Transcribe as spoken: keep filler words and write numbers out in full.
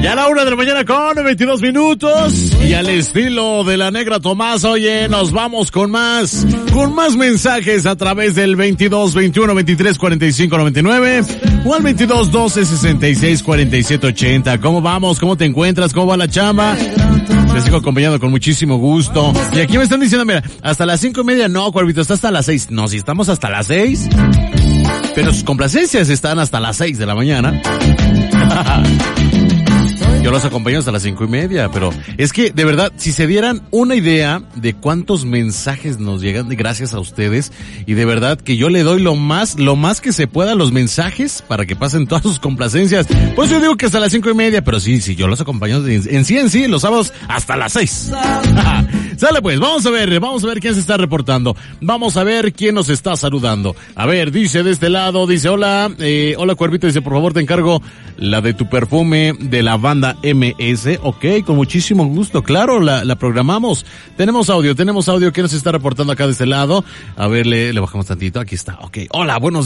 Ya a la una de la mañana con veintidós minutos. Y al estilo de la Negra Tomás, oye, nos vamos con más, con más mensajes a través del veintidós, veintiuno, veintitrés, cuarenta y cinco, noventa y nueve o al veintidós, doce, sesenta y seis, cuarenta y siete, ochenta. ¿Cómo vamos? ¿Cómo te encuentras? ¿Cómo va la chamba? Te sigo acompañando con muchísimo gusto. Y aquí me están diciendo, mira, hasta las cinco y media, no, Cuervito, está hasta las seis. No, si estamos hasta las seis, pero sus complacencias están hasta las seis de la mañana. Yo los acompaño hasta las cinco y media, pero es que, de verdad, si se dieran una idea de cuántos mensajes nos llegan, gracias a ustedes, y de verdad que yo le doy lo más, lo más que se pueda a los mensajes para que pasen todas sus complacencias. Pues yo digo que hasta las cinco y media, pero sí, sí, yo los acompaño en, en sí, en sí, los sábados hasta las seis. Sale pues, vamos a ver, vamos a ver quién se está reportando. Vamos a ver quién nos está saludando. A ver, dice de este lado, dice, hola, eh, hola Cuervito, dice, por favor te encargo la de tu perfume de la banda M S. Ok, con muchísimo gusto, claro, la, la programamos. Tenemos audio, tenemos audio. ¿Quién nos está reportando acá de este lado? A ver, le, le bajamos tantito, aquí está. Ok, hola, buenos